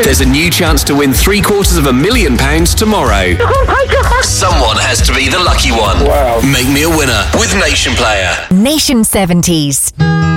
There's a new chance to win £750,000 tomorrow. Someone has to be the lucky one. Wow. Make me a winner with Nation Player. Nation 70s.